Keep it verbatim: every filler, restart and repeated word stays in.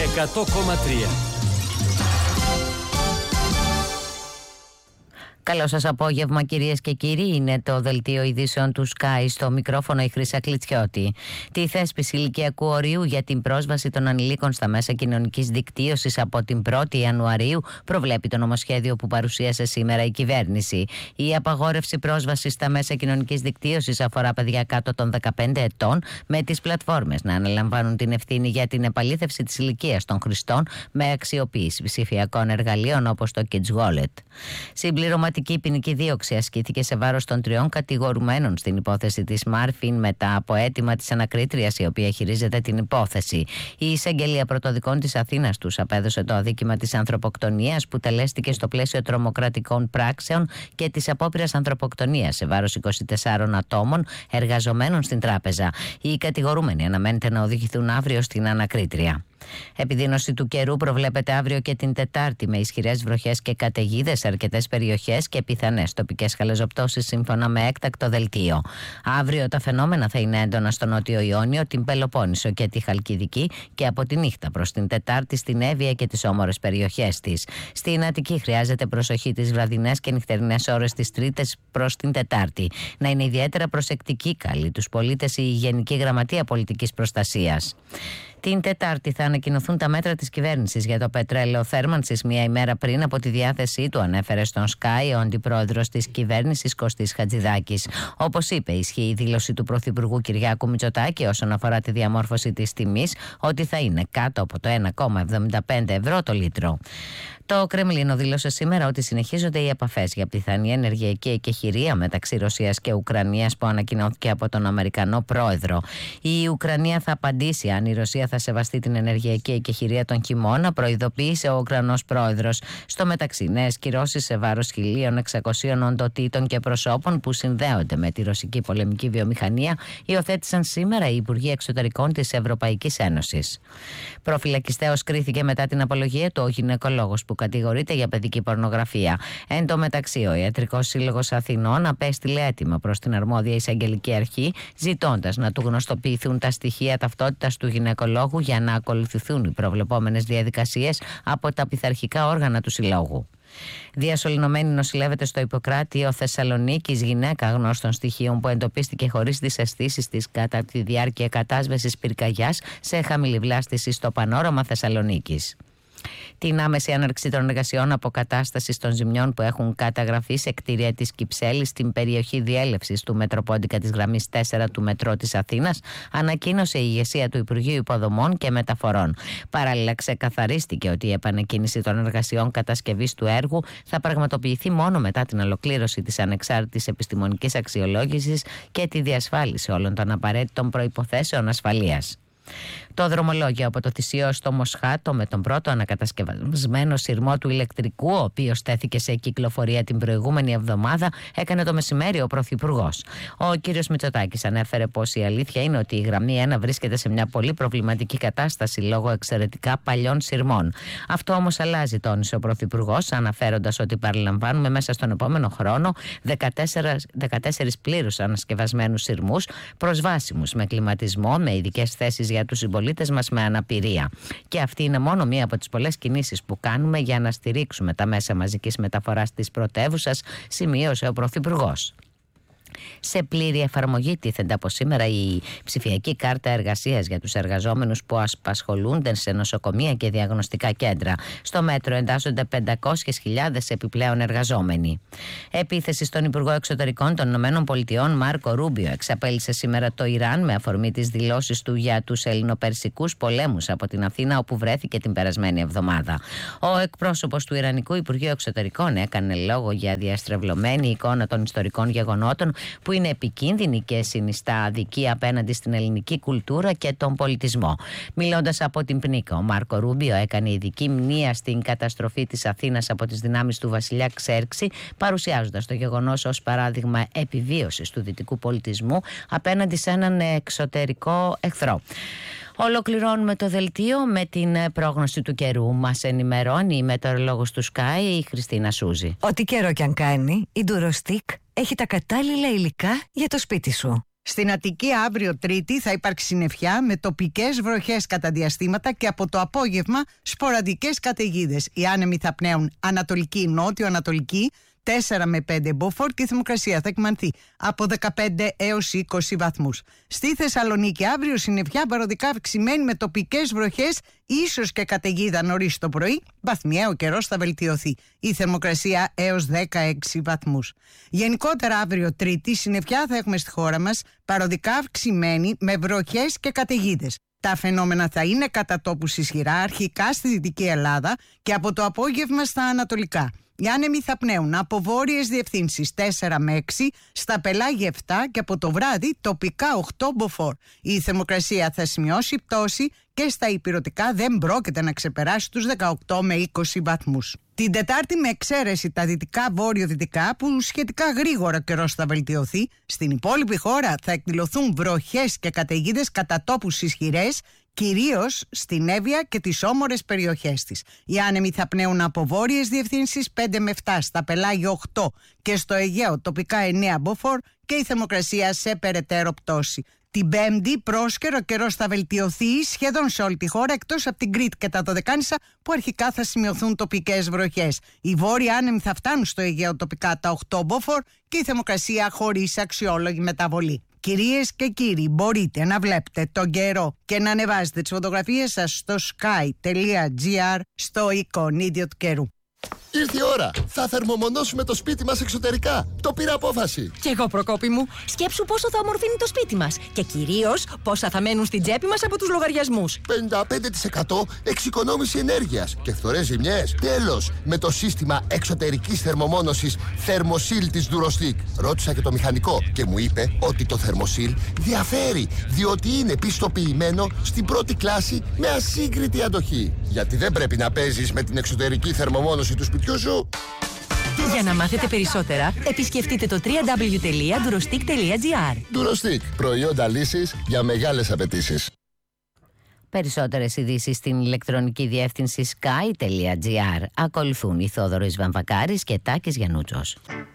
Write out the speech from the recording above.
εκατό κόμμα τρία. Καλό σας απόγευμα, κυρίες και κύριοι. Είναι το δελτίο ειδήσεων του Sky, στο μικρόφωνο η Χρύσα Κλιτσιώτη. Τη θέσπιση ηλικιακού ορίου για την πρόσβαση των ανηλίκων στα μέσα κοινωνικής δικτύωσης από την πρώτη Ιανουαρίου προβλέπει το νομοσχέδιο που παρουσίασε σήμερα η κυβέρνηση. Η απαγόρευση πρόσβασης στα μέσα κοινωνικής δικτύωσης αφορά παιδιά κάτω των δεκαπέντε ετών, με τις πλατφόρμες να αναλαμβάνουν την ευθύνη για την επαλήθευση της ηλικίας των χρηστών με αξιοποίηση ψηφιακών εργαλείων όπως το Kids Wallet. Συμπληρωματική Η ποινική δίωξη ασκήθηκε σε βάρος των τριών κατηγορουμένων στην υπόθεση της Μάρφιν μετά από αίτημα της ανακρίτριας, η οποία χειρίζεται την υπόθεση. Η εισαγγελία πρωτοδικών της Αθήνας τους απέδωσε το αδίκημα της ανθρωποκτονίας που τελέστηκε στο πλαίσιο τρομοκρατικών πράξεων και της απόπειρας ανθρωποκτονίας σε βάρος είκοσι τεσσάρων ατόμων εργαζομένων στην τράπεζα. Οι κατηγορούμενοι αναμένεται να οδηγηθούν αύριο στην ανακρίτρια. Επιδείνωση του καιρού προβλέπεται αύριο και την Τετάρτη, με ισχυρές βροχές και καταιγίδες σε αρκετές περιοχές και πιθανές τοπικές χαλαζοπτώσεις, σύμφωνα με έκτακτο δελτίο. Αύριο τα φαινόμενα θα είναι έντονα στο Νότιο Ιόνιο, την Πελοπόννησο και τη Χαλκιδική, και από τη νύχτα προς την Τετάρτη στην Εύβοια και τις όμορες περιοχές της. Στην Αττική χρειάζεται προσοχή τις βραδινές και νυχτερινές ώρες της Τρίτης προς την Τετάρτη. Να είναι ιδιαίτερα προσεκτικοί, καλεί τους πολίτες η Γενική Γραμματεία Πολιτικής Προστασίας. Την Τετάρτη θα ανακοινωθούν τα μέτρα της κυβέρνησης για το πετρέλαιο θέρμανσης μία ημέρα πριν από τη διάθεσή του, ανέφερε στον Sky ο αντιπρόεδρος της κυβέρνησης Κωστής Χατζηδάκης. Όπως είπε, ισχύει η δήλωση του Πρωθυπουργού Κυριάκου Μητσοτάκη όσον αφορά τη διαμόρφωση της τιμής, ότι θα είναι κάτω από το ένα κόμμα εβδομήντα πέντε ευρώ το λίτρο. Το Κρεμλίνο δήλωσε σήμερα ότι συνεχίζονται οι επαφές για πιθανή ενεργειακή εκεχηρία μεταξύ Ρωσίας και Ουκρανίας που ανακοινώθηκε από τον Αμερικανό πρόεδρο. Η Ουκρανία θα απαντήσει αν η Ρωσία θα σεβαστεί την ενεργειακή εκεχηρία τον χειμώνα, προειδοποίησε ο Ουκρανός πρόεδρος. Στο μεταξύ, νέες κυρώσεις σε βάρος χίλια εξακοσίων οντοτήτων και προσώπων που συνδέονται με τη ρωσική πολεμική βιομηχανία υιοθέτησαν σήμερα οι Υπουργοί Εξωτερικών της Ευρωπαϊκής Ένωσης. Προφυλακιστέως κρίθηκε μετά την απολογία του ο γυναικολόγος που κατηγορείται για παιδική πορνογραφία. Εν τω μεταξύ, ο Ιατρικός Σύλλογος Αθηνών απέστειλε αίτημα προς την αρμόδια εισαγγελική αρχή, ζητώντας να του γνωστοποιηθούν τα στοιχεία ταυτότητας του γυναικολόγου για να ακολουθηθούν οι προβλεπόμενες διαδικασίες από τα πειθαρχικά όργανα του Συλλόγου. Διασωληνωμένη νοσηλεύεται στο Ιπποκράτιο Θεσσαλονίκης γυναίκα γνώστων στοιχείων που εντοπίστηκε χωρίς τις αισθήσεις της κατά τη διάρκεια κατάσβεσης πυρκαγιάς σε χαμηλή βλάστηση στο Πανόραμα Θεσσαλονίκης. Την άμεση έναρξη των εργασιών αποκατάστασης των ζημιών που έχουν καταγραφεί σε κτίρια της Κυψέλης στην περιοχή διέλευσης του Μετροπόντικα της γραμμής τέσσερα του Μετρό της Αθήνας ανακοίνωσε η ηγεσία του Υπουργείου Υποδομών και Μεταφορών. Παράλληλα, ξεκαθαρίστηκε ότι η επανεκκίνηση των εργασιών κατασκευής του έργου θα πραγματοποιηθεί μόνο μετά την ολοκλήρωση της ανεξάρτητης επιστημονικής αξιολόγησης και τη διασφάλιση όλων των απαραίτητων προϋποθέσεων ασφαλείας. Το δρομολόγιο από το Θησίο στο Μοσχάτο, με τον πρώτο ανακατασκευασμένο σειρμό του ηλεκτρικού, ο οποίος τέθηκε σε κυκλοφορία την προηγούμενη εβδομάδα, έκανε το μεσημέρι ο Πρωθυπουργός. Ο κ. Μητσοτάκης ανέφερε πως η αλήθεια είναι ότι η γραμμή ένα βρίσκεται σε μια πολύ προβληματική κατάσταση λόγω εξαιρετικά παλιών σειρμών. Αυτό όμως αλλάζει, τόνισε ο Πρωθυπουργός, αναφέροντας ότι παραλαμβάνουμε μέσα στον επόμενο χρόνο δεκατέσσερις πλήρους ανασκευασμένους σειρμούς, προσβάσιμους με κλιματισμό, με ειδικές θέσεις για τους συμπολίτες μας με αναπηρία. Και αυτή είναι μόνο μία από τις πολλές κινήσεις που κάνουμε για να στηρίξουμε τα μέσα μαζικής μεταφοράς της πρωτεύουσας, σημείωσε ο Πρωθυπουργός. Σε πλήρη εφαρμογή τίθενται από σήμερα η ψηφιακή κάρτα εργασίας για τους εργαζόμενους που απασχολούνται σε νοσοκομεία και διαγνωστικά κέντρα. Στο μέτρο εντάσσονται πεντακόσιες χιλιάδες επιπλέον εργαζόμενοι. Επίθεση στον Υπουργό Εξωτερικών των ΗΠΑ Μάρκο Ρούμπιο εξαπέλυσε σήμερα το Ιράν με αφορμή τις δηλώσεις του για τους ελληνοπερσικούς πολέμους από την Αθήνα, όπου βρέθηκε την περασμένη εβδομάδα. Ο εκπρόσωπος του Ιρανικού Υπουργείου Εξωτερικών έκανε λόγο για διαστρεβλωμένη εικόνα των ιστορικών γεγονότων που είναι επικίνδυνη και συνιστά αδικία απέναντι στην ελληνική κουλτούρα και τον πολιτισμό. Μιλώντας από την Πνίκα, ο Μάρκο Ρούμπιο έκανε ειδική μνήα στην καταστροφή της Αθήνας από τις δυνάμεις του βασιλιά Ξέρξη, παρουσιάζοντας το γεγονός ως παράδειγμα επιβίωσης του δυτικού πολιτισμού απέναντι σε έναν εξωτερικό εχθρό. Ολοκληρώνουμε το δελτίο με την πρόγνωση του καιρού. Μας ενημερώνει η μετεωρολόγος του Sky, η Χριστίνα Σούζη. Ό,τι καιρό κι αν κάνει, η Durostic έχει τα κατάλληλα υλικά για το σπίτι σου. Στην Αττική αύριο Τρίτη θα υπάρξει συννεφιά με τοπικές βροχές κατά διαστήματα και από το απόγευμα σποραδικές καταιγίδες. Οι άνεμοι θα πνέουν ανατολική, νότιο-ανατολική, τέσσερα με πέντε μποφόρ και η θερμοκρασία θα εκμανθεί από δεκαπέντε έως είκοσι βαθμούς. Στη Θεσσαλονίκη αύριο συννεφιά παροδικά αυξημένη με τοπικές βροχές, ίσως και καταιγίδα νωρίς το πρωί. Βαθμιαίο καιρός θα βελτιωθεί. Η θερμοκρασία έως δεκαέξι βαθμούς. Γενικότερα αύριο Τρίτη συννεφιά θα έχουμε στη χώρα μας, παροδικά αυξημένη με βροχές και καταιγίδες. Τα φαινόμενα θα είναι κατά τόπους ισχυρά, αρχικά στη Δυτική Ελλάδα και από το απόγευμα στα ανατολικά. Οι άνεμοι θα πνέουν από βόρειες διευθύνσεις τέσσερα με έξι, στα πελάγια επτά και από το βράδυ τοπικά οκτώ μποφόρ. Η θερμοκρασία θα σημειώσει πτώση και στα ηπειρωτικά δεν πρόκειται να ξεπεράσει τους δεκαοκτώ με είκοσι βαθμούς. Την Τετάρτη, με εξαίρεση τα δυτικά βόρειο-δυτικά, που σχετικά γρήγορα καιρός θα βελτιωθεί, στην υπόλοιπη χώρα θα εκδηλωθούν βροχές και καταιγίδες κατά τόπους ισχυρές, κυρίως στην Εύβοια και τις όμορες περιοχές της. Οι άνεμοι θα πνέουν από βόρειες διευθύνσεις πέντε με επτά, στα πελάγια οκτώ και στο Αιγαίο τοπικά εννέα μποφόρ και η θερμοκρασία σε περαιτέρω πτώση. Την Πέμπτη, πρόσκαιρο καιρός θα βελτιωθεί σχεδόν σε όλη τη χώρα, εκτός από την Κρήτη και τα Δωδεκάνησα, που αρχικά θα σημειωθούν τοπικές βροχές. Οι βόρειοι άνεμοι θα φτάνουν στο Αιγαίο τοπικά τα οκτώ μποφόρ και η θερμοκρασία χωρίς αξιόλογη μεταβολή. Κυρίες και κύριοι, μπορείτε να βλέπετε τον καιρό και να ανεβάζετε τις φωτογραφίες σας στο sky τελεία gr, στο εικονίδιο του καιρού. Ήρθε η ώρα! Θα θερμομονώσουμε το σπίτι μας εξωτερικά. Το πήρα απόφαση. Κι εγώ, Προκόπη μου. Σκέψου πόσο θα ομορφύνει το σπίτι μας. Και κυρίως πόσα θα μένουν στην τσέπη μας από τους λογαριασμούς. πενήντα πέντε τοις εκατό εξοικονόμηση ενέργειας και φθορές ζημιές. Τέλος! Με το σύστημα εξωτερικής θερμομόνωσης Thermosil της Durostic. Ρώτησα και το μηχανικό και μου είπε ότι το Thermosil διαφέρει, διότι είναι πιστοποιημένο στην πρώτη κλάση με ασύγκριτη αντοχή. Γιατί δεν πρέπει να παίζεις με την εξωτερική θερμομόνωση του σπιτιού σου. Για να μάθετε περισσότερα, επισκεφτείτε το double-u double-u double-u τελεία durostic τελεία gr. Durostic, προϊόντα λύσης για μεγάλες απαιτήσεις. Περισσότερες ειδήσεις στην ηλεκτρονική διεύθυνση sky τελεία gr. Ακολουθούν η Θόδωρης Βαμβακάρης και Τάκης Γιαννούτσος.